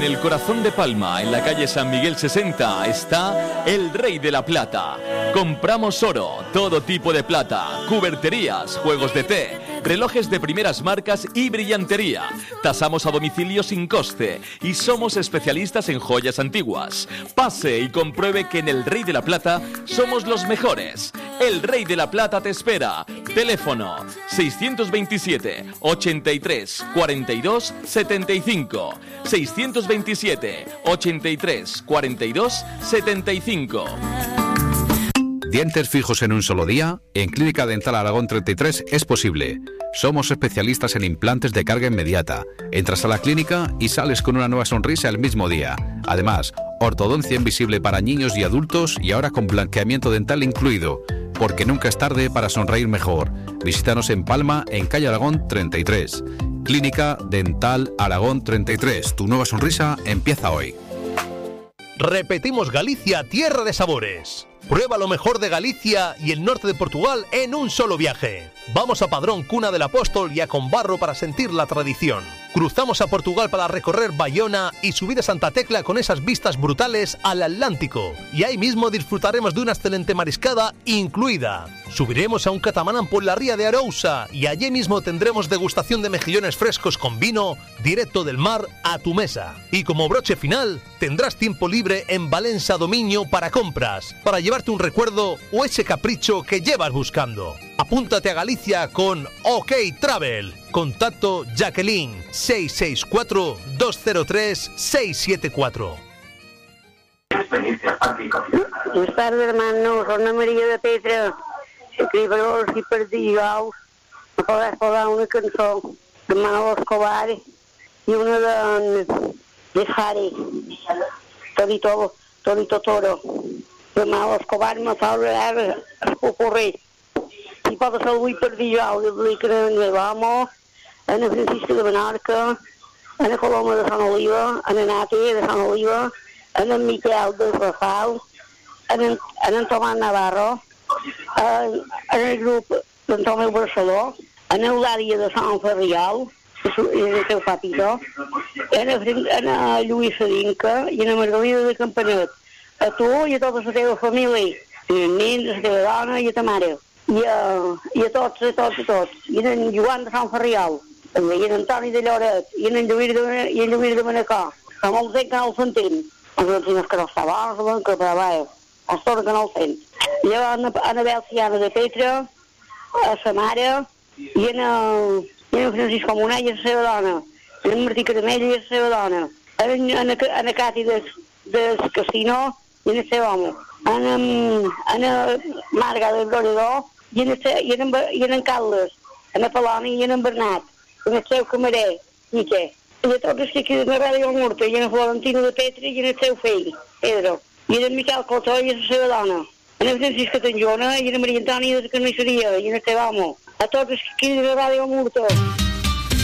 En el corazón de Palma, en la calle San Miguel 60, está el Rey de la Plata. Compramos oro, todo tipo de plata, cuberterías, juegos de té, relojes de primeras marcas y brillantería. Tasamos a domicilio sin coste y somos especialistas en joyas antiguas. Pase y compruebe que en el Rey de la Plata somos los mejores. El Rey de la Plata te espera. Teléfono 627 83 42 75. 627 83 42 75. ¿Dientes fijos en un solo día? En Clínica Dental Aragón 33 es posible. Somos especialistas en implantes de carga inmediata. Entras a la clínica y sales con una nueva sonrisa el mismo día. Además, ortodoncia invisible para niños y adultos y ahora con blanqueamiento dental incluido. Porque nunca es tarde para sonreír mejor. Visítanos en Palma, en calle Aragón 33. Clínica Dental Aragón 33. Tu nueva sonrisa empieza hoy. Repetimos Galicia, tierra de sabores. Prueba lo mejor de Galicia y el norte de Portugal en un solo viaje. Vamos a Padrón, cuna del apóstol, y a Combarro para sentir la tradición. Cruzamos a Portugal para recorrer Bayona y subir a Santa Tecla con esas vistas brutales al Atlántico. Y ahí mismo disfrutaremos de una excelente mariscada incluida. Subiremos a un catamarán por la ría de Arousa y allí mismo tendremos degustación de mejillones frescos con vino directo del mar a tu mesa. Y como broche final, tendrás tiempo libre en Valencia Dominio para compras, para llevarte un recuerdo o ese capricho que llevas buscando. Apúntate a Galicia con OK Travel. Contacto Jacqueline 664 203 674. Buenas tardes, hermano. Soy Ana Maria de Petra. Escribe-los i Perdigous. Me podràs posar una cançó de Manolo Escobar i una de Harry. Torito Toro. De Manolo Escobar me fa el popurrí. I pot ser avui Perdigous. I dediquen a la Vamos, a la Francisca de Menorca, a la Coloma de Sant Oliva, a la Nati de Sant Oliva, a la Miquel de Rafal, a en Tomàs Navarro, en el grup d'en Tomeu Barceló, en l'àrea de Sant Ferriol, i el seu patito, en Lluís Sadinca i en Margalida de Campanet. A tu i a tota la teva família, a els nens, a la teva dona i a ta mare. I a tots. I en Joan de Sant Ferriol, i en Antoni de Lloret, i en Lluís de Manacor. Fa molt temps que no el sentim. Els vecinos que no està bo, que treballa. Els torna que no el sent. I a Anabel Ciana de Petra, a sa mare, i en Francisco Monell i a la seva dona, en Martí Caramell i a la seva dona, en a Cati del Casino i en el seu home, en Marga del Brorador i en Carles, en Apoloni i en Bernat, en el seu camarer, Miquel. I a tots els que aquí de Ràdio Murta, i en Florentino de Petra i en el seu fill, Pedro, i en Miquel Cotó i la seva dona, en Francisca Tanjona i en Maria Antònia de la Carnisseria i en el seu home. A tots els que aquí de Ràdio Murta.